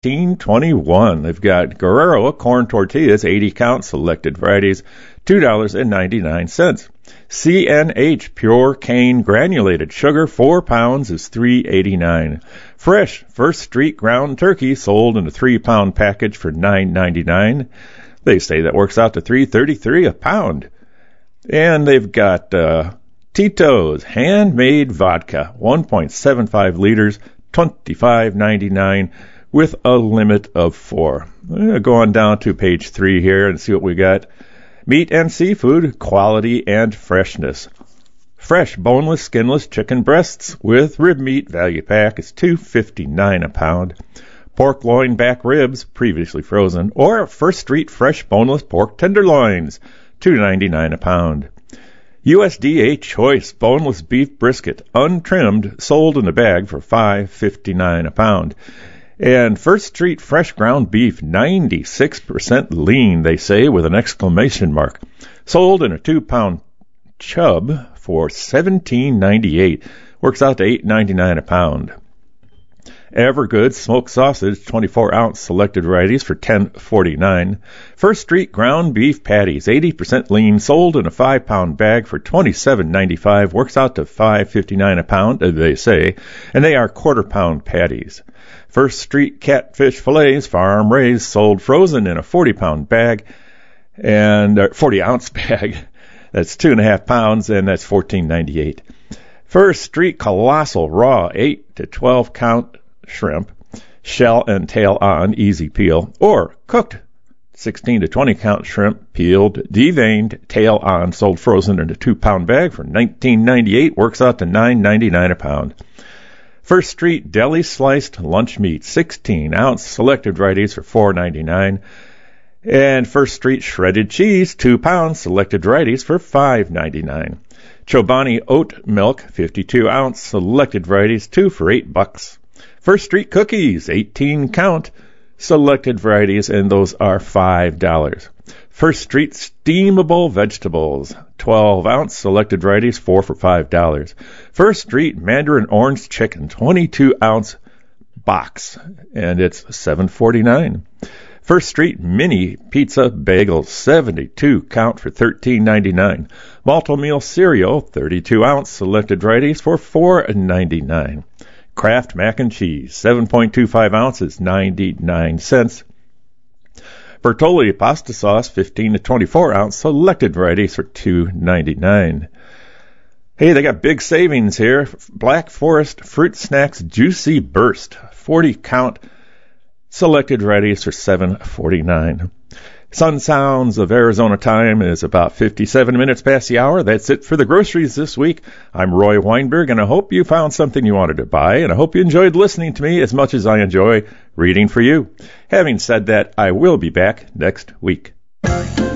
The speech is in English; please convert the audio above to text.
$16.21. They've got Guerrero corn tortillas, 80 count, selected varieties, $2.99. CNH pure cane granulated sugar, 4 pounds, is $3.89. Fresh First Street ground turkey sold in a 3-pound package for $9.99. They say that works out to $3.33 a pound. And they've got Tito's handmade vodka, 1.75 liters, $25.99 with a limit of 4. Go on down to page 3 here and see what we got. Meat and seafood, quality and freshness. Fresh, boneless, skinless chicken breasts with rib meat value pack is $2.59 a pound. Pork loin back ribs, previously frozen, or First Street fresh boneless pork tenderloins, $2.99 a pound. USDA choice boneless beef brisket, untrimmed, sold in a bag for $5.59 a pound. And First Street fresh ground beef, 96% lean, they say, with an exclamation mark. Sold in a 2-pound chub for $17.98. Works out to $8.99 a pound. Evergood smoked sausage, 24-ounce selected varieties for $10.49. First Street ground beef patties, 80% lean, sold in a 5-pound bag for $27.95. Works out to $5.59 a pound, they say, and they are quarter-pound patties. First Street catfish fillets, farm raised, sold frozen in a 40-pound bag, and 40-ounce bag. That's 2.5 pounds, and that's $14.98. First Street colossal raw 8 to 12 count shrimp, shell and tail on, easy peel, or cooked 16 to 20 count shrimp, peeled, deveined, tail on, sold frozen in a 2-pound bag for $19.98. Works out to $9.99 a pound. First Street deli sliced lunch meat, 16-ounce selected varieties for $4.99. And First Street shredded cheese, 2 pounds, selected varieties for $5.99. Chobani oat milk, 52-ounce selected varieties, 2 for $8. First Street cookies, 18 count, selected varieties, and those are $5. First Street steamable vegetables, 12-ounce selected varieties, 4 for $5. First Street Mandarin orange chicken, 22-ounce box, and it's $7.49. First Street mini pizza bagels, 72 count for $13.99. Multi-meal cereal, 32-ounce selected varieties for $4.99. Kraft mac and cheese, 7.25 ounces, 99 cents. Bertolli pasta sauce, 15 to 24 ounce, selected varieties for $2.99. Hey, they got big savings here. Black Forest Fruit Snacks Juicy Burst, 40 count, selected varieties for $7.49. Sun Sounds of Arizona time is about 57 minutes past the hour. That's it for the groceries this week. I'm Roy Weinberg, and I hope you found something you wanted to buy, and I hope you enjoyed listening to me as much as I enjoy reading for you. Having said that, I will be back next week.